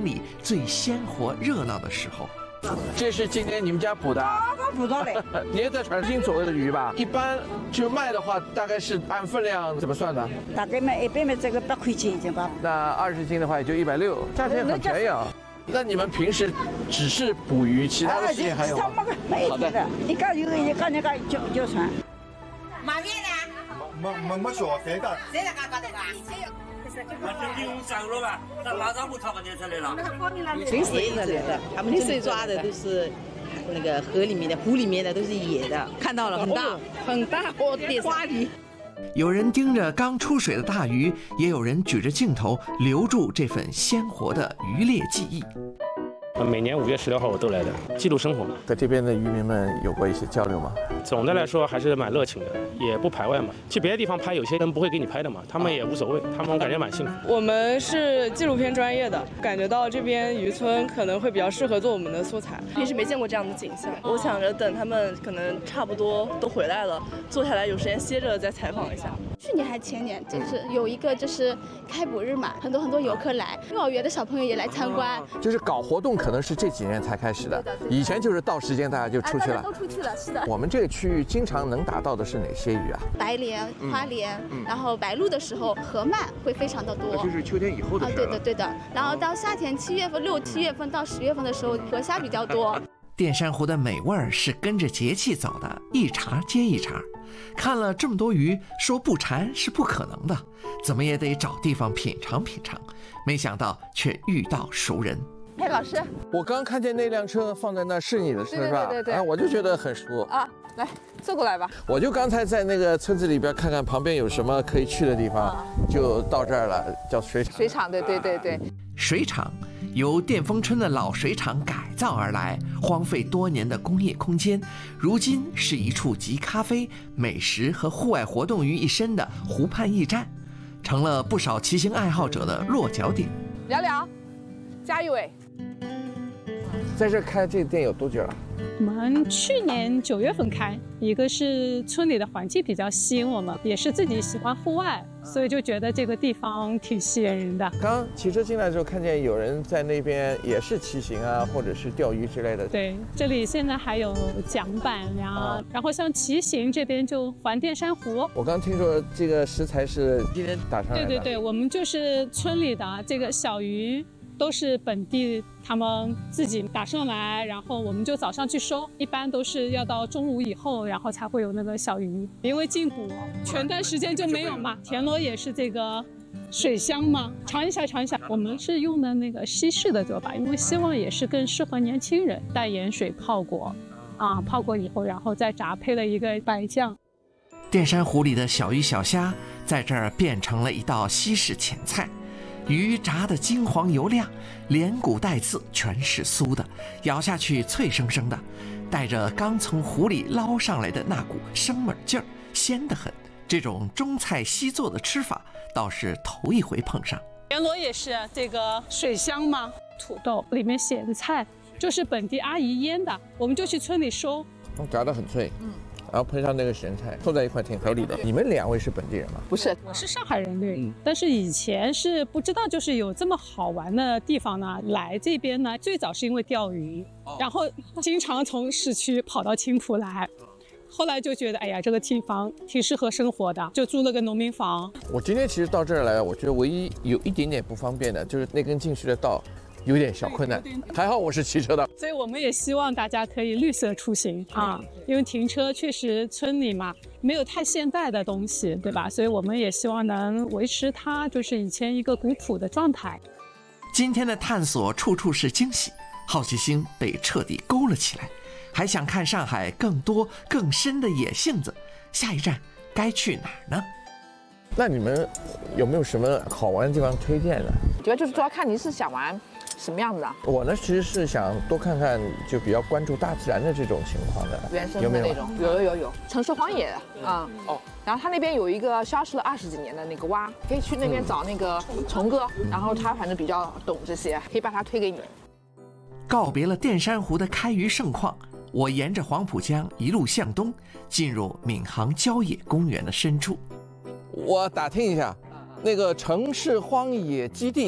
里最鲜活热闹的时候。 这是今天你们家捕的？ 我捕到的。 你也在船斤左右的鱼吧？一般就卖的话，大概是按分量怎么算的？ 大概卖一般卖这个8块钱一斤吧。 那20斤的话也就160，价钱很便宜啊。那你们平时只是捕鱼，其他的事情还有吗？ 好的。你讲有一个那个叫船。 买面的？ 没说谁的？ 谁来搞的吧？ 那这比我们走了吧？那马上不他们就出来了。 全是野的，他们这抓的都是那个河里面的、湖里面的，都是野的。看到了，很大，很大，花鱼。 有人盯着刚出水的大鱼，也有人举着镜头留住这份鲜活的渔猎记忆。 每年5月16号我都来的，记录生活。 在这边的渔民们有过一些交流吗？ 总的来说还是蛮热情的，也不排外嘛。去别的地方拍，有些人不会给你拍的嘛，他们也无所谓，他们感觉蛮幸福。 我们是纪录片专业的，感觉到这边渔村可能会比较适合做我们的素材。平时没见过这样的景象，我想着等他们可能差不多都回来了，坐下来有时间歇着再采访一下。 去年还前年，就是有一个就是开捕日嘛，很多游客来，幼儿园的小朋友也来参观。 就是搞活动可能是这几年才开始的，以前就是到时间大家就出去了。 都出去了，是的。 我们这个区域经常能打到的是哪些鱼啊？ 白鲢、花鲢，然后白鹭的时候，河鳗会非常的多。 就是秋天以后的事了。 对的。然后到夏天7月份、6、7月份到10月份的时候，河虾比较多。 淀山湖的美味儿是跟着节气走的，一茬接一茬。看了这么多鱼，说不馋是不可能的，怎么也得找地方品尝品尝。没想到却遇到熟人。 嘿，老师， 我刚看见那辆车放在那是你的车是吧？ 对。 我就觉得很熟啊，来坐过来吧。 我就刚才在那个村子里边看看旁边有什么可以去的地方，就到这儿了，叫水厂。 水厂，对。 水厂由淀丰村的老水厂改造而来，荒废多年的工业空间，如今是一处集咖啡、美食和户外活动于一身的湖畔驿站，成了不少骑行爱好者的落脚点。 聊，加一位。 在这开这个店有多久了？ 我们去年9月份开，一个是村里的环境比较吸引我们，也是自己喜欢户外，所以就觉得这个地方挺吸引人的。 刚骑车进来的时候，看见有人在那边也是骑行啊，或者是钓鱼之类的。 对，这里现在还有桨板呀，然后像骑行这边就环淀山湖。 我刚听说这个食材是今天打上来的。 对，我们就是村里的这个小鱼。都是本地他们自己打上来，然后我们就早上去收，一般都是要到中午以后，然后才会有那个小鱼。因为禁捕，全段时间就没有嘛。田螺也是这个水乡嘛，尝一下。我们是用的那个西式的做法，因为希望也是更适合年轻人。淡盐水泡过，泡过以后，然后再炸，配了一个白酱。 淀山湖里的小鱼小虾在这儿变成了一道西式前菜。鱼炸得金黄油亮，连骨带刺全是酥的，咬下去脆生生的，带着刚从湖里捞上来的那股生猛劲儿，鲜得很。这种中菜西做的吃法倒是头一回碰上。 田螺也是这个水乡嘛，土豆里面咸菜就是本地阿姨腌的，我们就去村里收。 炸得很脆，然后配上那个咸菜，凑在一块挺合理的。你们2位是本地人吗？ 不是，我是上海人对，但是以前是不知道就是有这么好玩的地方呢。来这边呢，最早是因为钓鱼，然后经常从市区跑到青浦来，后来就觉得哎呀，这个地方挺适合生活的，就租了个农民房。 我今天其实到这儿来，我觉得唯一有一点点不方便的就是那根进去的道。有点小困难，还好我是骑车的， 所以我们也希望大家可以绿色出行因为停车确实村里嘛没有太现代的东西，对吧？所以我们也希望能维持它就是以前一个古朴的状态。 今天的探索处处是惊喜，好奇心被彻底勾了起来，还想看上海更多更深的野性子，下一站该去哪儿呢？ 那你们有没有什么好玩的地方推荐的？ 主要就是主要看你是想玩什么样子的。 我呢，其实是想多看看，就比较关注大自然的这种情况的， 原生的那种，有城市荒野然后他那边有一个消失了20几年的那个蛙，可以去那边找那个虫哥，然后他反正比较懂这些，可以把他推给你。 告别了淀山湖的开渔盛况，我沿着黄浦江一路向东，进入闵行郊野公园的深处。 我打听一下，那个城市荒野基地